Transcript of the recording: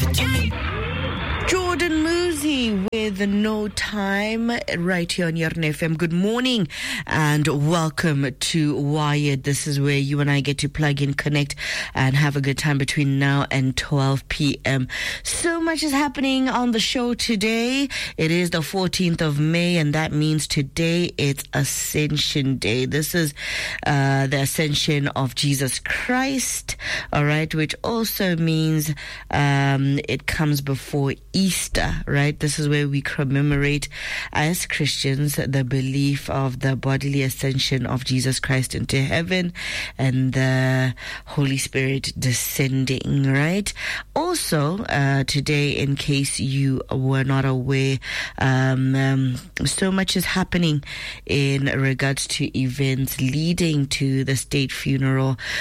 Jordan Muzi with No Time right here on Yarn FM. Good morning and welcome to Wired. This is where you and I get to plug in, connect, and have a good time between now and 12 p.m. So much is happening on the show today. It is the 14th of May, and that means today it's Ascension Day. This is the ascension of Jesus Christ, all right, which also means it comes before Easter, right? This is where we commemorate as Christians the belief of the bodily ascension of Jesus Christ into heaven and the Holy Spirit descending, right? Also, today, in case you were not aware, so much is happening in regards to events leading to the state funeral